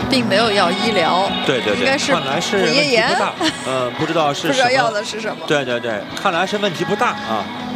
并没有要医疗。 对对对， 应该是看来是补问题液盐不大。不知道是什么， 不知道要的是什么。 对对对，看来是问题不大啊。